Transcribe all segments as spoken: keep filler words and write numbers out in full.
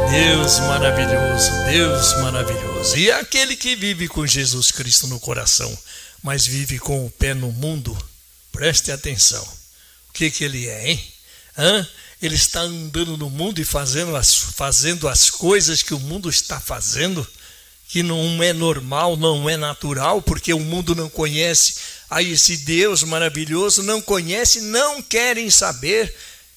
Deus maravilhoso, Deus maravilhoso. E aquele que vive com Jesus Cristo no coração, mas vive com o pé no mundo, preste atenção. O que que ele é, hein? Hã? Ele está andando no mundo e fazendo as, fazendo as coisas que o mundo está fazendo, que não é normal, não é natural, porque o mundo não conhece a esse Deus maravilhoso, não conhece, não querem saber.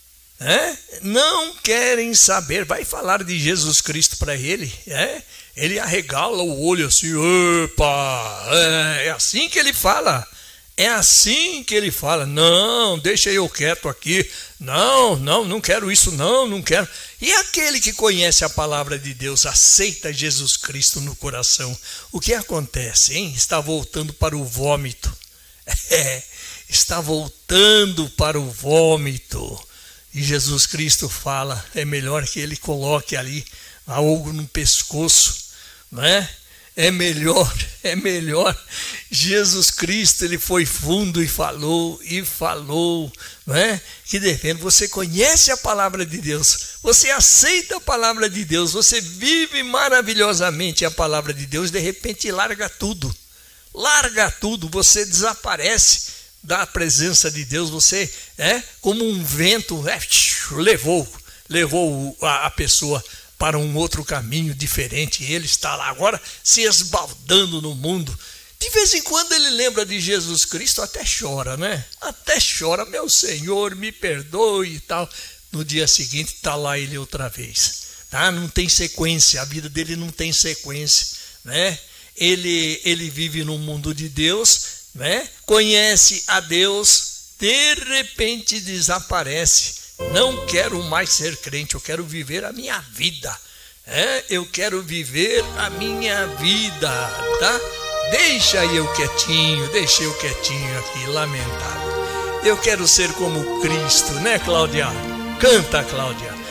É? Não querem saber. Vai falar de Jesus Cristo para ele, é? Ele arregala o olho assim, opa, é, é assim que ele fala, é assim que ele fala, não, deixa eu quieto aqui, não, não, não quero isso, não, não quero. E aquele que conhece a palavra de Deus, aceita Jesus Cristo no coração, o que acontece, hein? Está voltando para o vômito, é, está voltando para o vômito. E Jesus Cristo fala, é melhor que ele coloque ali algo no pescoço, não é? É melhor, é melhor. Jesus Cristo, ele foi fundo e falou, e falou, não é? Que defende, você conhece a palavra de Deus, você aceita a palavra de Deus, você vive maravilhosamente a palavra de Deus, de repente larga tudo, larga tudo, você desaparece da presença de Deus, você é como um vento, é, levou, levou a, a pessoa para um outro caminho diferente, e ele está lá agora se esbaldando no mundo. De vez em quando ele lembra de Jesus Cristo, até chora, né? Até chora, meu Senhor, me perdoe e tal. No dia seguinte está lá ele outra vez, tá? Não tem sequência, a vida dele não tem sequência, né? Ele, ele vive no mundo de Deus, né? Conhece a Deus, de repente desaparece. Não quero mais ser crente, eu quero viver a minha vida, é? Eu quero viver a minha vida, tá? Deixa eu quietinho, deixa eu quietinho aqui, lamentável. Eu quero ser como Cristo, né, Cláudia? Canta, Cláudia.